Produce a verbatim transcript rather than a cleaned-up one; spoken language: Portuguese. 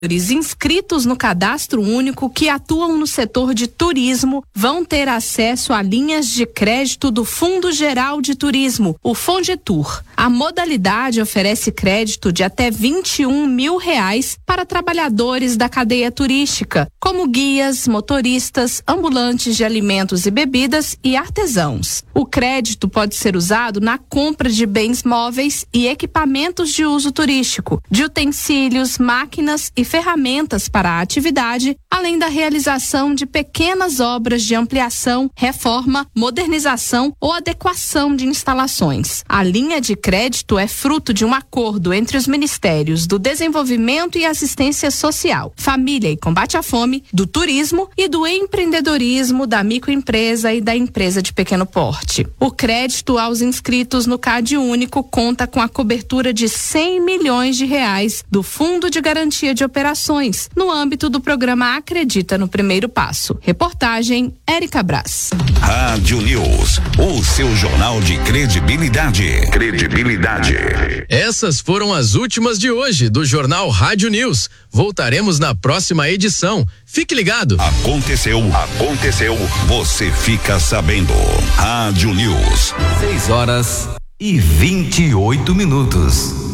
inscritos no Cadastro Único que atuam no setor de turismo vão ter acesso a linhas de crédito do Fundo Geral de Turismo, o Fongetur. A modalidade oferece crédito de até vinte e um mil reais para trabalhadores da cadeia turística, como guias, motoristas, ambulantes de alimentos e bebidas e artesãos. O crédito pode ser usado na compra de bens móveis e equipamentos de uso turístico, de utensílios, máquinas e ferramentas para a atividade, além da realização de pequenas obras de ampliação, reforma, modernização ou adequação de instalações. A linha de crédito é fruto de um acordo entre os Ministérios do Desenvolvimento e Assistência Social, Família e Combate à Fome, do Turismo e do Empreendedorismo, da microempresa e da empresa de pequeno porte. O crédito aos inscritos no Cade Único conta com a cobertura de cem milhões de reais do Fundo de Garantia de Operações, no âmbito do programa Acredita no Primeiro Passo. Reportagem Érica Brás. Rádio News, o seu jornal de credibilidade. Credibilidade. Essas foram as últimas de hoje do Jornal Rádio News. Voltaremos na próxima edição. Fique ligado. Aconteceu, aconteceu, você fica sabendo. Rádio News. seis horas e vinte e oito minutos.